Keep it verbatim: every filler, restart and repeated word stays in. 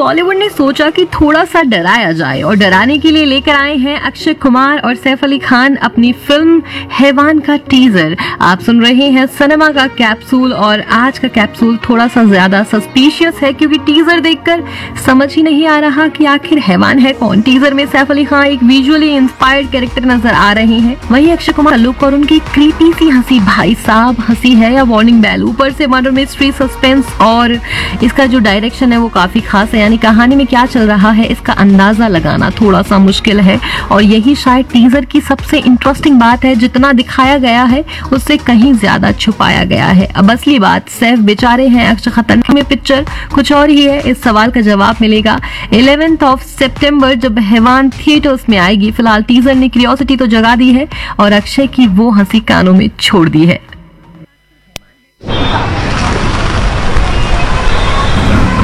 बॉलीवुड ने सोचा कि थोड़ा सा डराया जाए और डराने के लिए लेकर आए हैं अक्षय कुमार और सैफ अली खान अपनी फिल्म हैवान का टीजर। आप सुन रहे हैं सिनेमा का कैप्सूल और आज का कैप्सूल थोड़ा सा ज्यादा सस्पिशियस है क्योंकि टीजर देखकर समझ ही नहीं आ रहा कि आखिर हैवान है कौन। टीजर में सैफ अली खान एक विजुअली इंस्पायर्ड कैरेक्टर नजर आ रहे हैं, वहीं अक्षय कुमार लुक और उनकी क्रीपी सी हंसी, भाई साहब हंसी है या वार्निंग बेल। ऊपर से मर्डर मिस्ट्री, सस्पेंस और इसका जो डायरेक्शन है वो काफी खास है, यानी कहानी में क्या चल रहा है इसका अंदाजा लगाना थोड़ा सा मुश्किल है और यही शायद टीजर की सबसे इंटरेस्टिंग बात है। जितना दिखाया गया है उससे कहीं ज्यादा छुपाया गया है। अब असली बात, सैफ बेचारे हैं अक्षय खतरनाक में पिक्चर कुछ और ही है। इस सवाल का जवाब मिलेगा इलेवेंथ ऑफ सितंबर जब हैवान थिएटर्स में आएगी। फिलहाल टीजर ने क्यूरियोसिटी तो जगा दी है और अक्षय की वो हंसी कानों में छोड़ दी है।